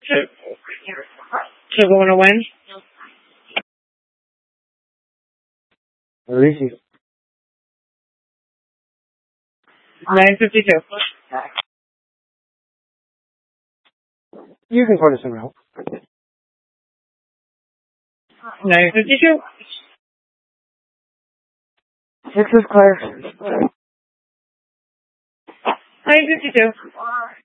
So going to win? Easy. 9:52. You can put us in out. 9:52. 6 is clear. 9:52.